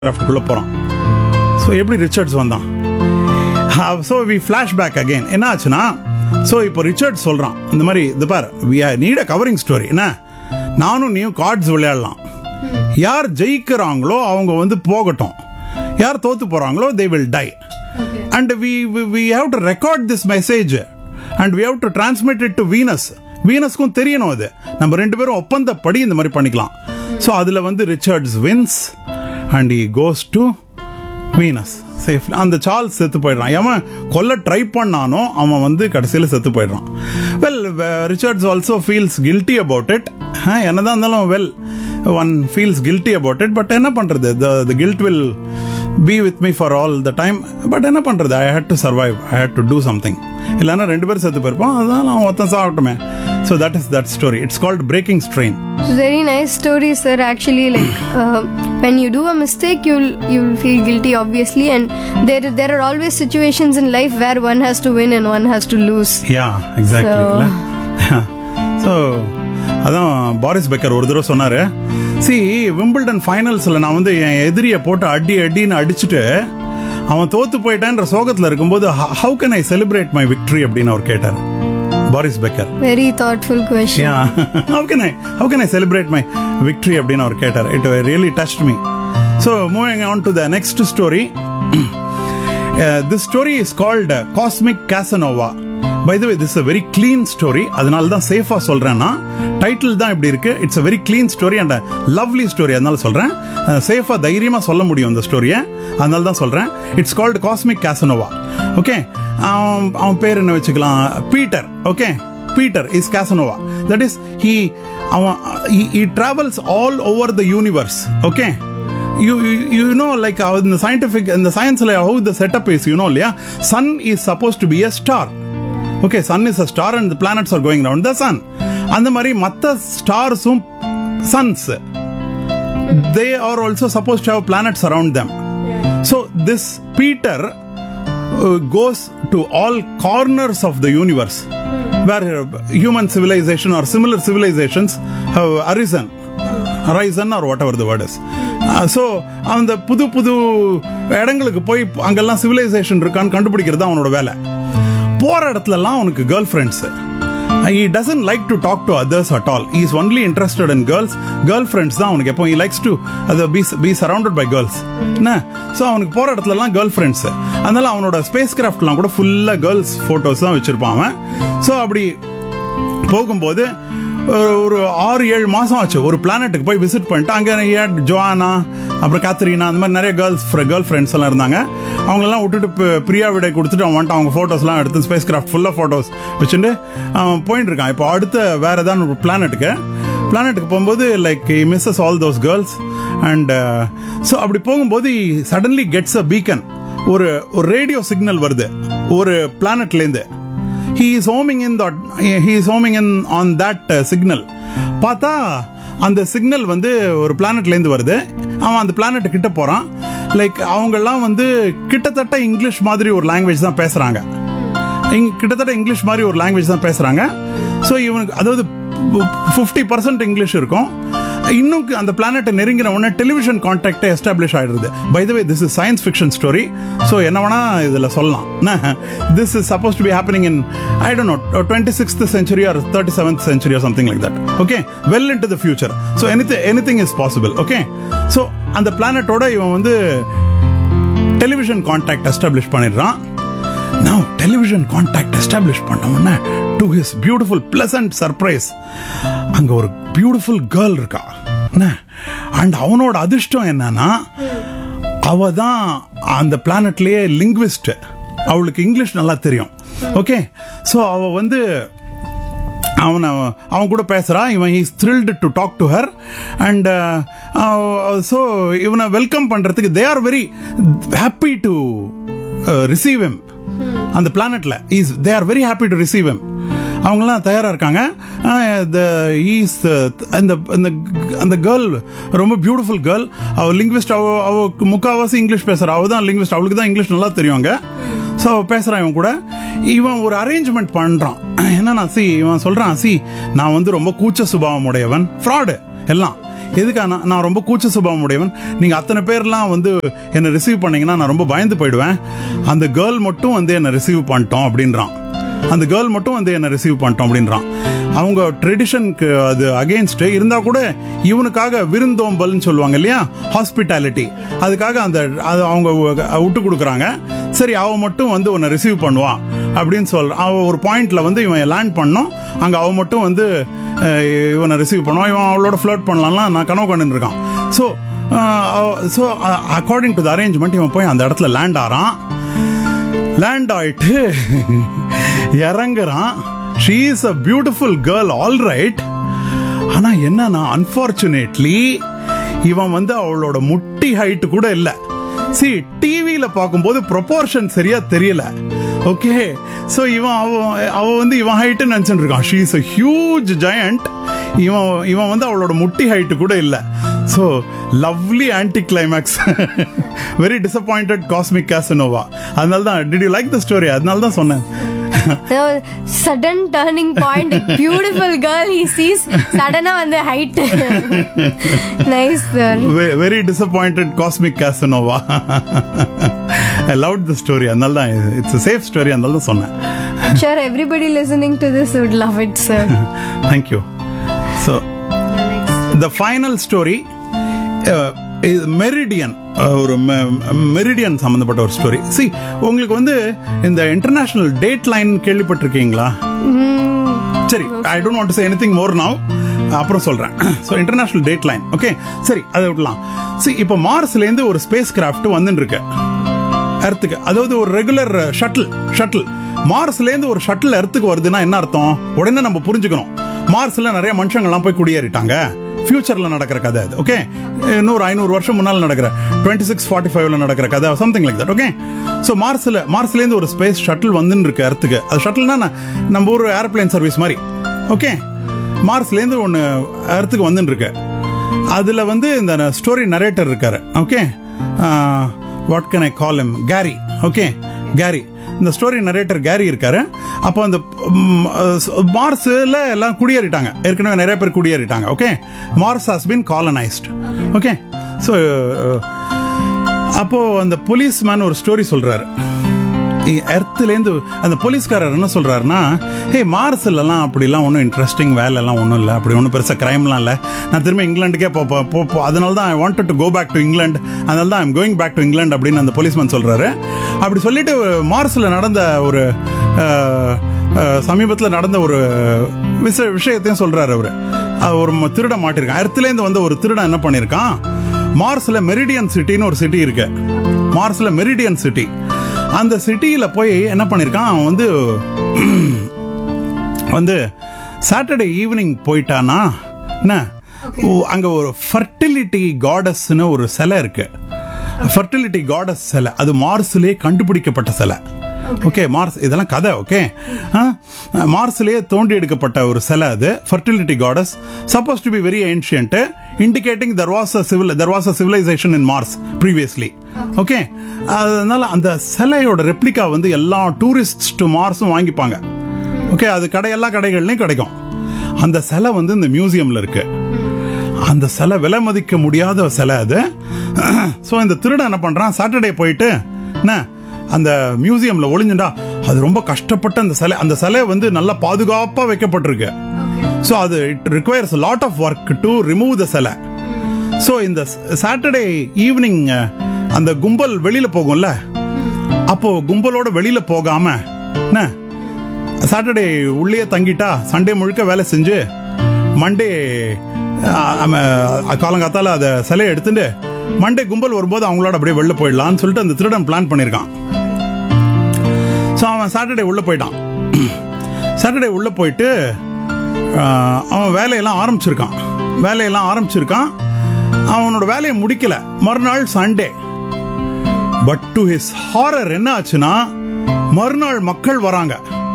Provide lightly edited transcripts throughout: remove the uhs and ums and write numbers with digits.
கிராஃப்டுக்குள்ளே போகிறான். ஸோ எப்படி ரிச்சர்ட்ஸ் வந்தான்? So we flash back again. என்ன ஆச்சுன்னா, ஸோ இப்போ ரிச்சர்ட்ஸ் சொல்கிறான் இந்த மாதிரி, இது பார், we need a covering story. என்ன, நானும் நீயும் கார்ட்ஸ் விளையாடலாம். யார் ஜெயிக்கிறாங்களோ அவங்க வந்து போகட்டும், யார் தோத்து போகிறாங்களோ they will tie. And we have to record this message and we have to transmit it to Venus. வீனஸ்க்கும் தெரியணும் அது. நம்ம ரெண்டு பேரும் ஒப்பந்தப்படி இந்த மாதிரி பண்ணிக்கலாம். ஸோ அதில் வந்து Richards wins and he goes to Venus safely. அந்த சார்ல்ஸ் செத்து போயிடுறான். அவன் கொல்ல ட்ரை பண்ணானோ அவன் வந்து கடைசியில் செத்து போயிடுறான். Well, Richards also feels guilty about it. என்னதான் இருந்தாலும் well, one feels guilty about it. But என்ன பண்ணுறது, the guilt will be with me for all the time. But என்ன பண்ணுறது, I had to survive, I had to do something. இல்லைன்னா ரெண்டு பேரும் செத்து போயிருப்பான், அதனால அவன் ஒருத்தன் சாப்பிட்டுமே. So that is that story. It's called Breaking Strain. Very nice story, sir. Actually, like when you do a mistake, you'll feel guilty, obviously, and there are always situations in life where one has to win and one has to lose. Yeah, exactly. So அதான் Paris beggar ஒரு தடவை சொன்னாரு, Wimbledon ஃபைனல்ஸில் நான் வந்து என் எதிரியை போட்டு அடின்னு அடிச்சுட்டு அவன் தோத்து போயிட்டான்ற சோகத்தில் இருக்கும்போது how can I celebrate my victory அப்படின்னு அவர் கேட்டார், Paris beggar. Very thoughtful question. Yeah. How can I celebrate my victory அப்படின்னு அவர் கேட்டார். It really touched me. So moving on to the next story. This story is called Cosmic Casanova. By the way, this is a very clean story. அதனால தான் சேஃபா சொல்றேன்னா, title தான் இப்படி இருக்கு. It's a very clean story and a lovely story. அதனால சொல்றேன், சேஃபா தைரியமா சொல்ல முடியும் இந்த ஸ்டோரியை, அதனால தான் சொல்றேன். It's called cosmic கேசனோவா. ஓகே, அவன் பேர் என்ன வச்சுக்கலாம், Peter. Okay, Peter is கேசனோவா. That is he travels all over the universe. Okay, you know, like in the scientific, in the science, like how the setup is, you know, yeah, sun is supposed to be a star. Okay, sun is a star and the planets are going around the sun. அந்த மாதிரி மற்ற ஸ்டார்ஸும் sons, they are also supposed to have planets around them. So this Peter goes to all corners of the universe where human civilization or similar civilizations have arisen or whatever the word is. So அந்த புது புது இடங்களுக்கு போய் அங்கெல்லாம் civilisation இருக்கான்னு கண்டுபிடிக்கிறது அவனோட வேலை. போற இடத்துலலாம் அவனுக்கு girl friends. He doesn't like to talk to others at all. He is only interested in girls. Girlfriends தான் அவனுக்கு எப்போ. He likes to be surrounded by girls. So அவனுக்கு போற இடத்துலலாம் கேர்ள் ஃப்ரெண்ட்ஸ். அதனால அவனோட ஸ்பேஸ் கிராஃப்ட்லாம் கூட ஃபுல்லா கேர்ள்ஸ் போட்டோஸ் தான் வச்சிருப்பான் அவன். ஸோ அப்படி போகும்போது ஒரு 6-7 மாசம் ஆச்சு ஒரு பிளானட்டுக்கு போய் விசிட் பண்ணிட்டு, அங்கே ஜோவானா, அப்புறம் கேத்ரீனா, அந்த மாதிரி நிறைய கேர்ள் ஃப்ரெண்ட்ஸ் எல்லாம் இருந்தாங்க. அவங்களெல்லாம் விட்டுட்டு பிரியா விடை கொடுத்துட்டு அவன் வந்துட்டு அவங்க ஃபோட்டோஸ்லாம் எடுத்து ஸ்பேஸ் கிராஃப்ட் ஃபுல்லாக ஃபோட்டோஸ் வச்சுட்டு அவன் போயிட்டு இருக்கான். இப்போ அடுத்த வேற ஏதாவது ஒரு பிளானட்டுக்கு போகும்போது like he misses all those girls and so அப்படி போகும்போது suddenly gets a beacon. ஒரு ரேடியோ சிக்னல் வருது ஒரு பிளானட்லேருந்து. He is homing in on that signal. பார்த்தா அந்த சிக்னல் வந்து ஒரு பிளானட்லேருந்து வருது. அவன் அந்த பிளானட் கிட்ட போறான். லைக் அவங்கெல்லாம் வந்து கிட்டத்தட்ட இங்கிலீஷ் மாதிரி ஒரு லாங்குவேஜ் தான் பேசுறாங்க. ஸோ இவனுக்கு அதாவது 50% இங்கிலீஷ் இருக்கும். இன்னும் அந்த பிளானட்டை நெருங்கின உடனே டெலிவிஷன் கான்டாக்ட் எஸ்டாப்ளிஷ் ஆயிடுது. By the way, this is science fiction story. So என்ன வேணா இதில் சொல்லலாம். This is suppose to be happening in, I don't know, 26th century or 37th century or something like that. Okay, well into the future. So anything is possible. Okay, so அந்த பிளானட்டோட இவன் வந்து television contact establish பண்ணிடுறான். Now television contact establish பண்ணவன, to his beautiful pleasant surprise, அங்க ஒரு beautiful girl இருக்கா. And அவனோட அதிர்ஷ்டம் என்னன்னா, அவ தான் அந்த பிளானட்லயே லிங்குவிஸ்ட். அவளுக்கு இங்கிலீஷ் நல்லா தெரியும். ஓகே, ஸோ அவ வந்து அவன் கூட பேசுறா. இவன் he is thrilled to talk to her and so இவனை வெல்கம் பண்றதுக்கு they are very happy to receive him. அந்த பிளானட்ல they are very happy to receive him. அவங்களாம் தயாரா இருக்காங்க. அந்த கேர்ள் ரொம்ப பியூட்டிஃபுல் கேர்ள். அவ லிங்குவிஸ்ட். அவ முக்காவாசி இங்கிலீஷ் பேசுறா. அவ தான் லிங்குவிஸ்ட். அவளுக்கு தான் இங்கிலீஷ் நல்லா தெரியுங்க. ஸோ பேசுறான் இவன் கூட. இவன் ஒரு அரேஞ்ச்மெண்ட் பண்றான். என்னன்னா, இவன் சொல்றான், நான் வந்து ரொம்ப கூச்ச சுபாவம் உடையவன், ஃப்ராடு எல்லாம். எதுக்கா நான் ரொம்ப கூச்ச சுபாவம் உடையவன், நீங்க அத்தனை பேர்லாம் வந்து என்னை ரிசீவ் பண்ணீங்கன்னா நான் ரொம்ப பயந்து போயிடுவேன், அந்த கேர்ள் மட்டும் வந்து என்னை ரிசீவ் பண்ணிட்டோம் அப்படின்றான். அந்த கேர்ள் மட்டும் வந்து என்ன ரிசீவ் பண்ணிட்டோம் அப்படின்றான். அவங்க ட்ரெடிஷனுக்கு அது அகெயின்ஸ்ட் இருந்தா கூட இவனுக்காக விருந்தோம்பல்னு சொல்லுவாங்க இல்லையா, ஹாஸ்பிட்டாலிட்டி, அதுக்காக அது அவங்க விட்டு கொடுக்குறாங்க. சரி அவ மட்டும் வந்து உன்னை ரிசீவ் பண்ணுவா அப்படின்னு அவ ஒரு பாயிண்ட்ல வந்து இவன் லேண்ட் பண்ணோம், அங்க அவ மட்டும் வந்து இவனை ரிசீவ் பண்ணுவான், இவன் அவளோட ஃபிளர்ட் பண்ணலாம்லாம் நான் கனவு கண்டு இருக்கான். So according to the arrangement இவன் போய் அந்த இடத்துல லேண்ட் ஆறான். லேண்ட் ஆயிட்டு இறங்குறான். she is a beautiful girl, all right. ஆனா என்னன்னா அன்பார்ச்சுனேட்லி இவன் வந்து அவளோட முட்டி ஹைட் கூட இல்ல. see டிவியில பார்க்கும்போது ப்ரொபோர்ஷன் சரியா தெரியல. ஓகே, சோ அவ வந்து இவன் ஹைட் நினைச்சுட்டு இருக்கான். she is a huge giant. இவன் வந்து அவளோட முட்டி ஹைட் கூட இல்ல. So lovely anti-climax. Very disappointed cosmic Casanova. அதனால தான் did you like the story? அதனால தான் சொன்னேன். Sudden turning point, beautiful girl he sees, suddenly on the height. Nice sir. Very disappointed cosmic Casanova. I loved the story. அதனால தான் it's a safe story. அதனால தான் சொன்னேன். Sure, everybody listening to this would love it sir. Thank you. So the final story meridian, ஒரு meridian சம்பந்தப்பட்ட ஒரு story. C உங்களுக்கு வந்து இந்த இன்டர்நேஷனல் டேட் லைன் கேள்விப்பட்டிருக்கீங்களா? சரி, I don't want to say anything more now, அப்புறம் சொல்றேன். So international date line, okay சரி அதை விடலாம். சி இப்போ மார்ஸ்ல இருந்து ஒரு ஸ்பேஸ் கிராஃப்ட் வந்துட்டு இருக்கு எர்த்துக்கு, அதாவது ஒரு ரெகுலர் ஷட்டில் மார்ஸ்ல இருந்து ஒரு ஷட்டில் எர்த்துக்கு வருதுன்னா என்ன அர்த்தம்? உடனே நம்ம புரிஞ்சுக்கணும், மார்ஸ்ல நிறைய மனுஷங்கள்லாம் போய் குடியேறிட்டாங்க. ஃபியூச்சர்ல நடக்கிற கதை அது. ஓகே, 100-500 வருஷம் முன்னால நடக்கிற 2645ல நடக்கிற கதை, something like that. Okay, so மார்ஸ்ல இருந்து ஒரு ஸ்பேஸ் ஷட்டில் வந்துன்னு இருக்கு எர்த்துக்கு. அது ஷட்டில்னா நம்ம ஒரு ஏர்பிளைன் சர்வீஸ் மாதிரி. ஓகே, மார்ஸ்ல இருந்து ஒன்னு எர்த்துக்கு வந்துன்னு இருக்கு. அதுல வந்து இந்த ஸ்டோரி நரேட்டர் இருக்காரு. Okay, what can I call him? Carry. Okay, carry, இந்த ஸ்டோரி நரேட்டர் கேரி இருக்காரு. அப்போ அந்த மார்ஸ்ல எல்லாம் குடியேறிட்டாங்க, ஏற்கனவே நிறைய பேர் குடியேறிட்டாங்க. Okay, Mars has been colonised. Okay, so அப்போ அந்த போலீஸ்மேன் ஒரு ஸ்டோரி சொல்றாரு. எர்த்லேருந்து அந்த போலீஸ்காரர் என்ன சொல்றாருன்னா, ஹே மார்ஸ்லாம் அப்படிலாம் ஒன்றும் இன்ட்ரெஸ்டிங் வேலைலாம் ஒன்றும் இல்லை, அப்படி ஒன்றும் பெருசாக கிரைம்லாம் இல்லை, நான் திரும்ப இங்கிலாந்துக்கே அதனால தான் I wanted to go back to England, அதனால தான் I'm going back to England அப்படின்னு அந்த போலீஸ்மேன் சொல்றாரு. அப்படி சொல்லிட்டு மார்ஸ்ல நடந்த ஒரு சமீபத்தில் நடந்த ஒரு விஷயத்தையும் சொல்றாரு அவரு. ஒரு திருட மாட்டிருக்கான். எர்த்லேருந்து வந்த ஒரு திருடன் என்ன பண்ணிருக்கான், மார்ஸ்ல மெரிடியன் சிட்டின்னு ஒரு சிட்டி இருக்கு, மார்ஸ்ல மெரிடியன் சிட்டி, அந்த சிட்டியில போய் என்ன பண்ணிருக்கான், அவன் வந்து சாட்டர்டே ஈவினிங் போயிட்டானா என்ன, அங்க ஒரு ஃபர்டிலிட்டி காடஸ்னு ஒரு சிலை இருக்கு. ஃபர்டிலிட்டி காடஸ் சிலை, அது மார்ஸ்லயே கண்டுபிடிக்கப்பட்ட சிலை. ஓகே, மார்ஸ் இதெல்லாம் கதை. ஓகே, மார்ஸ்லயே தோண்டி எடுக்கப்பட்ட ஒரு சிலை அது, fertility goddess, suppose to be very ancient, indicating there was a civilization in Mars previously. Okay, அதனால அந்த சிலையோட ரெப்ளிகா வந்து எல்லா டூரிஸ்ட் டு மார்ஸும் வாங்கிப்பாங்க. ஓகே, அது எல்லா கடைகள்லயும் கிடைக்கும். அந்த சிலை வந்து இந்த மியூசியம்ல இருக்கு. அந்த சிலை விலை மதிக்க முடியாத சிலை அது. ஸோ இந்த திருடன் என்ன பண்றான், சாட்டர்டே போயிட்டு என்ன அந்த மியூசியம்ல ஒளிஞ்சுண்டா, அது ரொம்ப கஷ்டப்பட்ட அந்த சிலை வந்து நல்லா பாதுகாப்பா வைக்கப்பட்டிருக்கு. ஸோ அது it requires lot of work to remove the சிலை. ஸோ இந்த சாட்டர்டே ஈவினிங் அந்த கும்பல் வெளியில போகும்ல, அப்போ கும்பலோட வெளியில போகாம என்ன சாட்டர்டே உள்ளே தங்கிட்டா, சண்டே முழுக்க வேலை செஞ்சு மண்டே காலங்காத்தால அதை சிலையை எடுத்துட்டு மண்டே கும்பல் வரும்போது அவங்களோட அப்படியே வெளில போயிடலாம்னு சொல்லிட்டு அந்த திருடன் பிளான் பண்ணியிருக்கான். ஸோ அவன் சாட்டர்டே உள்ள போயிட்டான். சாட்டர்டே உள்ள போயிட்டு அவன் வேலையெல்லாம் ஆரம்பிச்சிருக்கான். அவனோட வேலையை முடிக்கல. மறுநாள் Sunday. But to his horror என்ன ஆச்சுன்னா, மறுநாள் மக்கள் வராங்க.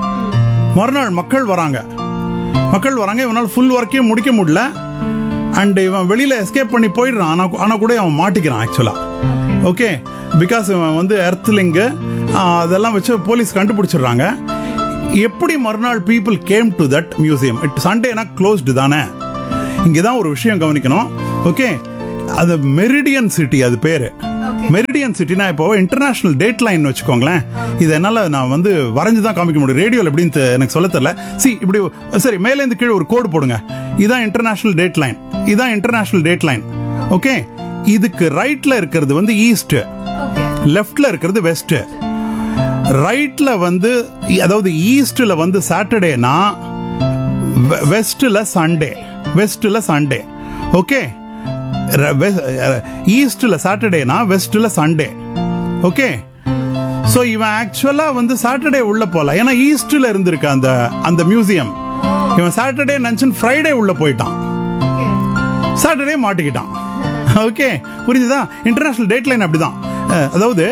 இவனால் ஃபுல் ஒர்க்கையும் முடிக்க முடியல. அண்ட் இவன் வெளியில எஸ்கேப் பண்ணி போயிடுறான். ஆனா கூட அவன் மாட்டிக்கிறான் ஆக்சுவலா. ஓகே, பிகாஸ் இவன் வந்து எர்த்லிங்கு அதெல்லாம் வச்சு போலீஸ் கண்டுபிடிச்சிடுறாங்க. எப்படி மறுநாள் people came to that museum? சண்டேனா க்ளோஸ்டு தானே. இங்கதான் ஒரு விஷயம் கவனிக்கணும். ஓகே, அது மெரிடியன் சிட்டி, அது பேரு மெரிடியன் சிட்டினா. இப்போ இன்டர்நேஷனல் டேட் லைன் வச்சுக்கோங்களேன். இது என்னால நான் வந்து வரைஞ்சு தான் காமிக்க முடியும், ரேடியோல எப்படின்னு எனக்கு சொல்ல தெரியல. இப்படி சரி, மேல இருந்து கீழே ஒரு கோடு போடுங்க. இதான் இன்டர்நேஷனல் டேட் லைன், இதான் இன்டர்நேஷனல் டேட் லைன். ஓகே, இதுக்கு ரைட்ல இருக்கிறது வந்து ஈஸ்ட், லெஃப்ட்ல இருக்கிறது வெஸ்ட். ரைட்ல வந்து, அதாவது ஈஸ்ட்ல வந்து சாட்டர்டேனா, வெஸ்ட்ல Sunday, வெஸ்ட்ல Sunday. Okay, ஈஸ்ட்ல சாட்டர்டேனா வெஸ்ட்ல Sunday. Okay, so இவன் ஆக்சுவலா வந்து சாட்டர்டே உள்ள போல, ஏன்னா ஈஸ்ட்ல இருந்திருக்க அந்த அந்த மியூசியம். இவன் சாட்டர்டே நினைச்சு ஃப்ரைடே உள்ள போயிட்டான், சாட்டர்டே மாட்டிக்கிட்டான். ஓகே, புரிஞ்சுதா? இன்டர்நேஷனல் டேட் லைன் அப்படிதான். அதாவது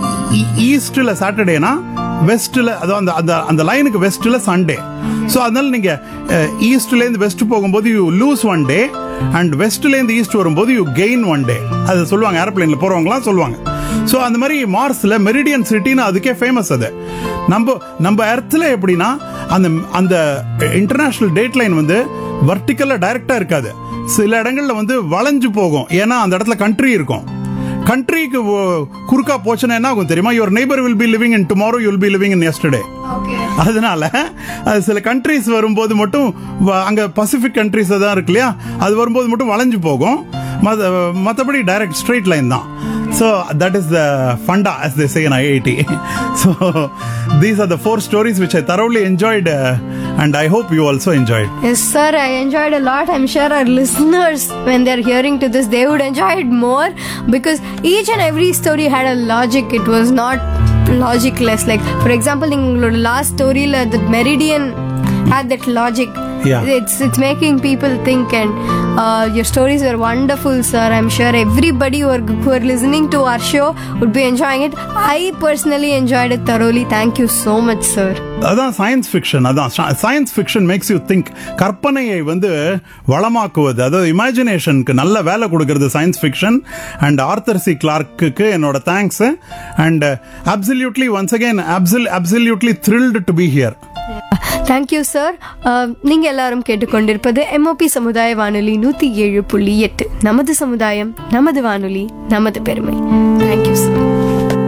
ஈஸ்ட்ல சாட்டர்டேனா வெஸ்ட்ல, அதாவது அந்த அந்த லைனுக்கு வெஸ்ட்ல சண்டே. சோ அதனால நீங்க ஈஸ்ட்ல இருந்து வெஸ்ட் போகும்போது you lose one day, and வெஸ்ட்ல இருந்து ஈஸ்ட் வரும்போது யூ கெயின் ஒன் டே. அது சொல்லுவாங்க, ஏரோப்ளேன்ல போறவங்கலாம் சொல்லுவாங்க. சோ அந்த மாதிரி மார்ஸ்ல மெரிடியன் சிட்டின்னு அதுக்கே ஃபேமஸ். அது நம்ம எர்த்ல எப்படின்னா, அந்த அந்த இன்டர்நேஷனல் டேட் லைன் வந்து வர்டிகலா டைரக்டா இருக்காது, சில இடங்கள்ல வந்து வளைஞ்சு போகும். ஏன்னா அந்த இடத்துல கண்ட்ரி இருக்கும். கண்ட்ரிக்கு குறுக்கா போச்சுன்னா என்ன ஆகும் தெரியுமா? Your neighbour will be living in tomorrow, you will be living in yesterday. அதனால சில கண்ட்ரிஸ் வரும்போது மட்டும், அங்க பசிபிக் கண்ட்ரிஸ் தான் இருக்கு இல்லையா, அது வரும்போது மட்டும் வளைஞ்சு போகும். மற்றபடி டைரக்ட் ஸ்ட்ரெயிட் லைன் தான். So that is the funda, as they say in IIT. So these are the 4 stories which I thoroughly enjoyed, and I hope you also enjoyed. Yes, sir, I enjoyed a lot. I'm sure our listeners, when they're hearing to this, they would enjoy it more, because each and every story had a logic. It was not logicless. Like, for example, in the last story, the Meridian had that logic. Yeah. It's making people think, and your stories were wonderful, sir. I'm sure everybody who are listening to our show would be enjoying it. I personally enjoyed it thoroughly. Thank you so much, sir. அதான் science fiction. அதான் science fiction makes you think. கற்பனையை வந்து வளமாக்குவது, அதாவது இமேஜினேஷனுக்கு நல்ல வேலை கொடுக்கறது science fiction. And Arthur C clerk என்னோட thanks. And absolutely once again absolutely thrilled to be here. Thank you sir. நீங்க எல்லாரும் கேட்டுக்கொண்டிருப்பது MOP சமுதாய வானொலி 107.8. நமது சமுதாயம், நமது வானொலி, நமது பெருமை. Thank you sir.